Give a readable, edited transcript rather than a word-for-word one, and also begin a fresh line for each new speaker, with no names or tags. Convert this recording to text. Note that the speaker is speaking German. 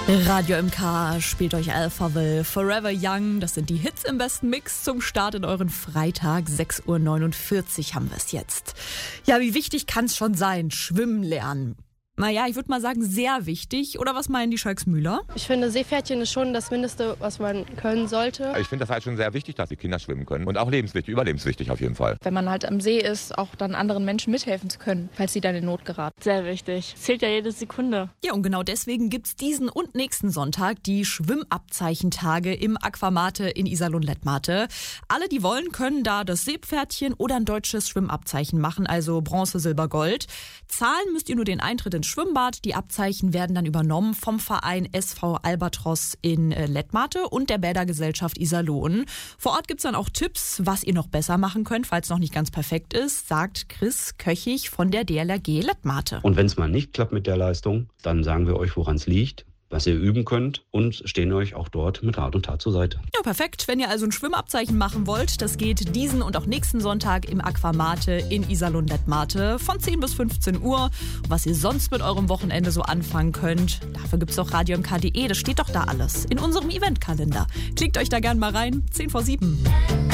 Radio MK spielt euch Alphaville, Forever Young. Das sind die Hits im besten Mix zum Start in euren Freitag. 6:49 Uhr haben wir es jetzt. Ja, wie wichtig kann es schon sein? Schwimmen lernen. Naja, ich würde mal sagen, sehr wichtig. Oder was meinen die Schalksmühler?
Ich finde, Seepferdchen ist schon das Mindeste, was man können sollte.
Ich finde das halt schon sehr wichtig, dass die Kinder schwimmen können. Und auch lebenswichtig, überlebenswichtig auf jeden Fall.
Wenn man halt am See ist, auch dann anderen Menschen mithelfen zu können, falls sie dann in Not geraten.
Sehr wichtig. Zählt ja jede Sekunde.
Ja, und genau deswegen gibt's diesen und nächsten Sonntag die Schwimmabzeichentage im Aquamate in Iserlohn-Lettmate. Alle, die wollen, können da das Seepferdchen oder ein deutsches Schwimmabzeichen machen, also Bronze, Silber, Gold. Zahlen müsst ihr nur den Eintritt ins Schwimmbad. Die Abzeichen werden dann übernommen vom Verein SV Albatros in Lettmate und der Bädergesellschaft Iserlohn. Vor Ort gibt's dann auch Tipps, was ihr noch besser machen könnt, falls es noch nicht ganz perfekt ist, sagt Chris Köchig von der DLRG Lettmate.
Und wenn es mal nicht klappt mit der Leistung, dann sagen wir euch, woran es liegt, was ihr üben könnt und stehen euch auch dort mit Rat und Tat zur Seite.
Ja, perfekt. Wenn ihr also ein Schwimmabzeichen machen wollt, das geht diesen und auch nächsten Sonntag im Aquamate in Iserlohn-Lettmate von 10 bis 15 Uhr. Was ihr sonst mit eurem Wochenende so anfangen könnt, dafür gibt's doch radiomk.de, das steht doch da alles in unserem Eventkalender. Klickt euch da gern mal rein, 6:50.